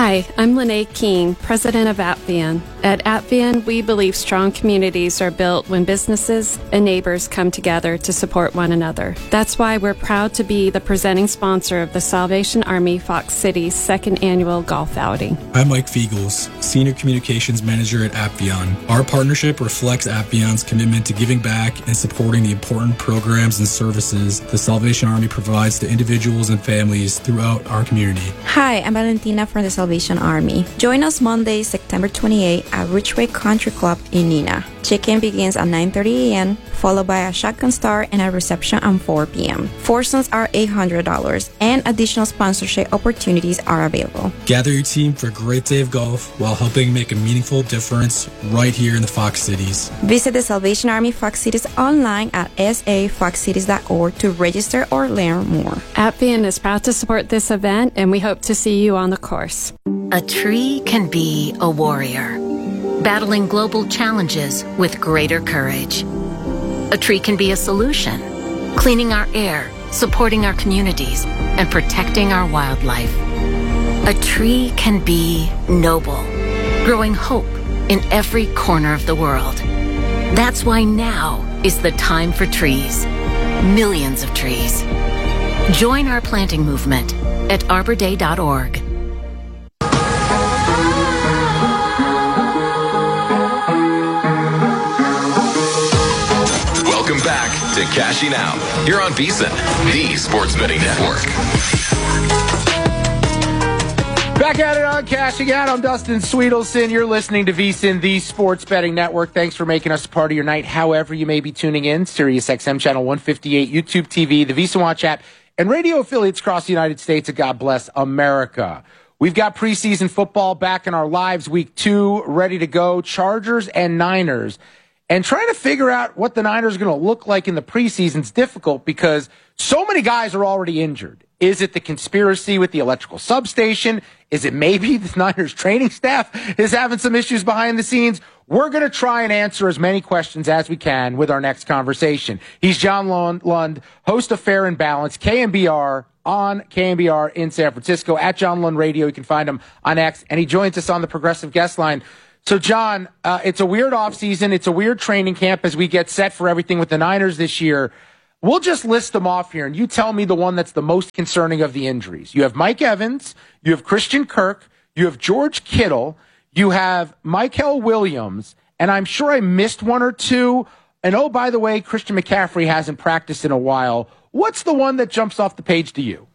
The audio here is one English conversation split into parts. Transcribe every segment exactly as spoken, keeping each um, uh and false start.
Hi, I'm Lene Keene, president of Apvian. At Apvian, we believe strong communities are built when businesses and neighbors come together to support one another. That's why we're proud to be the presenting sponsor of the Salvation Army Fox City's second annual golf outing. I'm Mike Fiegels, Senior Communications Manager at Apvian. Our partnership reflects Apvian's commitment to giving back and supporting the important programs and services the Salvation Army provides to individuals and families throughout our community. Hi, I'm Valentina from the Salvation Army. Join us Monday, September twenty-eighth at Ridgeway Country Club in Neenah. Check-in begins at nine thirty a.m., followed by a shotgun start and a reception at four p.m. Foursomes are eight hundred dollars, and additional sponsorship opportunities are available. Gather your team for a great day of golf while helping make a meaningful difference right here in the Fox Cities. Visit the Salvation Army Fox Cities online at s a fox cities dot org to register or learn more. Apvian is proud to support this event, and we hope to see you on the course. A tree can be a warrior, battling global challenges with greater courage. A tree can be a solution, cleaning our air, supporting our communities, and protecting our wildlife. A tree can be noble, growing hope in every corner of the world. That's why now is the time for trees. Millions of trees. Join our planting movement at arbor day dot org. Welcome back to Cashing Out here on VSiN, the Sports Betting Network. Back at it on Cashing Out. I'm Dustin Sweetelson. You're listening to VSiN, the Sports Betting Network. Thanks for making us a part of your night, however you may be tuning in. Sirius X M Channel one fifty-eight, YouTube T V, the VSiN Watch app, and radio affiliates across the United States. And God bless America. We've got preseason football back in our lives, week two, ready to go. Chargers and Niners. And trying to figure out what the Niners are going to look like in the preseason is difficult because so many guys are already injured. Is it the conspiracy with the electrical substation? Is it maybe the Niners training staff is having some issues behind the scenes? We're going to try and answer as many questions as we can with our next conversation. He's John Lund, host of Fair and Balanced, K M B R on K M B R in San Francisco, at John Lund Radio. You can find him on X, and he joins us on the Progressive Guest Line. So, John, uh, it's a weird offseason. It's a weird training camp as we get set for everything with the Niners this year. We'll just list them off here, and you tell me the one that's the most concerning of the injuries. You have Mike Evans, you have Christian Kirk, you have George Kittle, you have Michael Williams, and I'm sure I missed one or two. And, oh, by the way, Christian McCaffrey hasn't practiced in a while. What's the one that jumps off the page to you?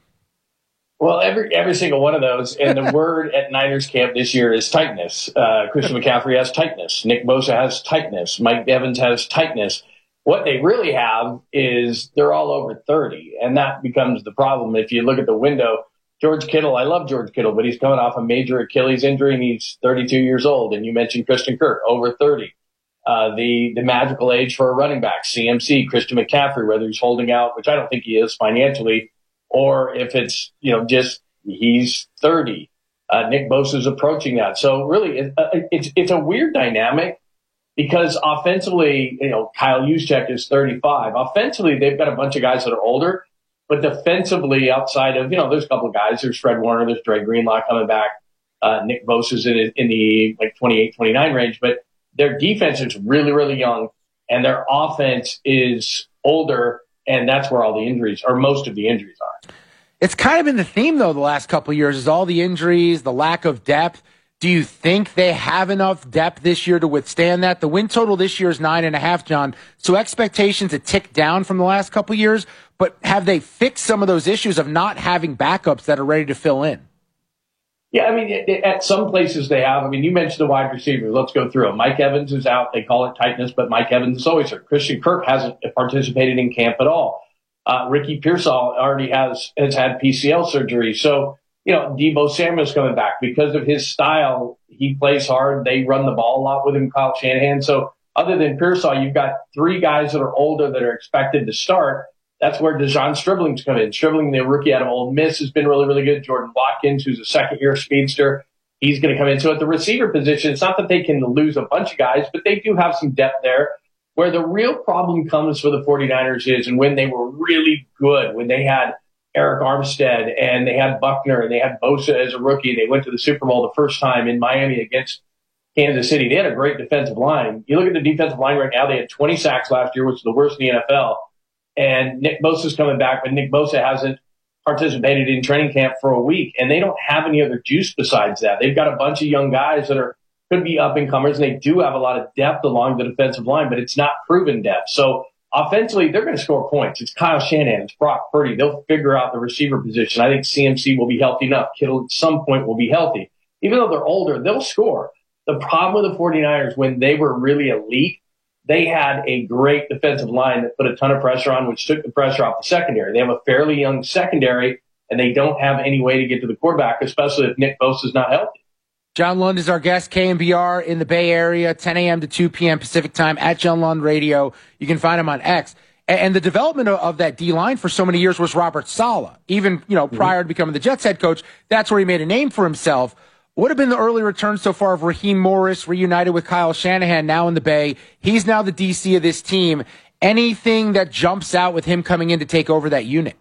Well, every every single one of those, and the word at Niners camp this year is tightness. Uh, Christian McCaffrey has tightness. Nick Bosa has tightness. Mike Evans has tightness. What they really have is they're all over thirty, and that becomes the problem. If you look at the window, George Kittle, I love George Kittle, but he's coming off a major Achilles injury, and he's thirty-two years old. And you mentioned Christian Kirk, over thirty. Uh, the, the magical age for a running back, C M C, Christian McCaffrey, whether he's holding out, which I don't think he is financially, or if it's, you know, just he's thirty. Uh, Nick Bosa is approaching that. So really, it, uh, it's it's a weird dynamic because offensively, you know, Kyle Juszczyk is thirty-five. Offensively, they've got a bunch of guys that are older, but defensively, outside of, you know, there's a couple of guys. There's Fred Warner, there's Dre Greenlaw coming back. Uh, Nick Bosa's in, in the like twenty-eight, twenty-nine range, but their defense is really, really young, and their offense is older. And that's where all the injuries, or most of the injuries, are. It's kind of been the theme, though, the last couple of years, is all the injuries, the lack of depth. Do you think they have enough depth this year to withstand that? The win total this year is nine and a half, John. So expectations a tick down from the last couple of years, but have they fixed some of those issues of not having backups that are ready to fill in? Yeah, I mean, it, it, at some places they have. I mean, you mentioned the wide receivers. Let's go through them. Mike Evans is out. They call it tightness, but Mike Evans is always hurt. Christian Kirk hasn't participated in camp at all. Uh, Ricky Pearsall already has has had P C L surgery. So, you know, Deebo Samuel's coming back. Because of his style, he plays hard. They run the ball a lot with him, Kyle Shanahan. So other than Pearsall, you've got three guys that are older that are expected to start. That's where Dejon Stribling's come in. Stribling, the rookie out of Ole Miss, has been really, really good. Jordan Watkins, who's a second-year speedster, he's going to come in. So at the receiver position, it's not that they can lose a bunch of guys, but they do have some depth there. Where the real problem comes for the 49ers is, and when they were really good, when they had Eric Armstead, and they had Buckner, and they had Bosa as a rookie. They went to the Super Bowl the first time in Miami against Kansas City. They had a great defensive line. You look at the defensive line right now, they had twenty sacks last year, which is the worst in the N F L. And Nick Bosa's coming back, but Nick Bosa hasn't participated in training camp for a week, and they don't have any other juice besides that. They've got a bunch of young guys that are could be up-and-comers, and they do have a lot of depth along the defensive line, but it's not proven depth. So offensively, they're going to score points. It's Kyle Shanahan. It's Brock Purdy. They'll figure out the receiver position. I think C M C will be healthy enough. Kittle at some point will be healthy. Even though they're older, they'll score. The problem with the 49ers, when they were really elite, they had a great defensive line that put a ton of pressure on, which took the pressure off the secondary. They have a fairly young secondary, and they don't have any way to get to the quarterback, especially if Nick Bosa is not healthy. John Lund is our guest, K M B R in the Bay Area, ten a.m. to two p.m. Pacific time at John Lund Radio. You can find him on X. And the development of that D-line for so many years was Robert Saleh. Even, you know, prior to becoming the Jets head coach, that's where he made a name for himself. What have been the early returns so far of Raheem Morris, reunited with Kyle Shanahan, now in the Bay? He's now the D C of this team. Anything that jumps out with him coming in to take over that unit?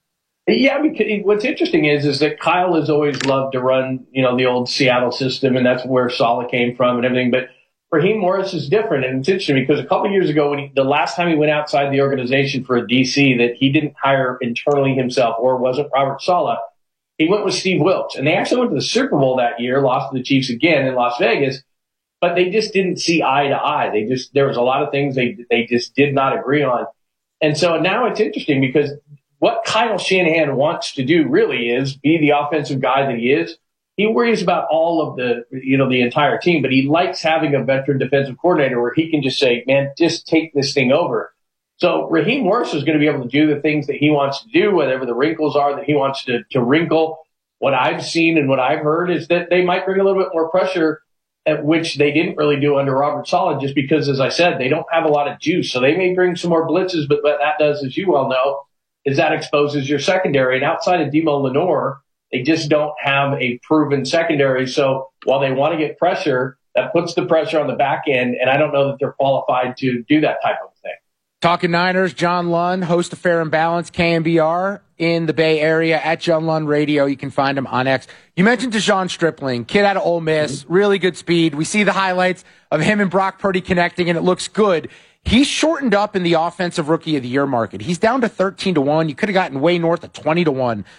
Yeah, because what's interesting is is that Kyle has always loved to run, you know, the old Seattle system, and that's where Saleh came from and everything. But Raheem Morris is different, and it's interesting because a couple of years ago, when he, the last time he went outside the organization for a D C that he didn't hire internally himself, or wasn't Robert Saleh, he went with Steve Wilks, and they actually went to the Super Bowl that year, lost to the Chiefs again in Las Vegas, but they just didn't see eye to eye. They just there was a lot of things they they just did not agree on, and so now it's interesting because what Kyle Shanahan wants to do really is be the offensive guy that he is. He worries about all of the, you know, the entire team, but he likes having a veteran defensive coordinator where he can just say, man, just take this thing over. So Raheem Morris is going to be able to do the things that he wants to do, whatever the wrinkles are that he wants to, to wrinkle. What I've seen and what I've heard is that they might bring a little bit more pressure, at which they didn't really do under Robert Saleh, just because, as I said, they don't have a lot of juice. So they may bring some more blitzes, but what that does, as you well know, is that exposes your secondary. And outside of Demo Lenore, they just don't have a proven secondary. So while they want to get pressure, that puts the pressure on the back end, and I don't know that they're qualified to do that type of thing. Talking Niners, John Lund, host of Fair and Balanced, K M B R in the Bay Area at John Lund Radio. You can find him on X. You mentioned De'Zhaun Stripling, kid out of Ole Miss, really good speed. We see the highlights of him and Brock Purdy connecting, and it looks good. He's shortened up in the offensive rookie of the year market. He's down to thirteen to one. You could have gotten way north of twenty to one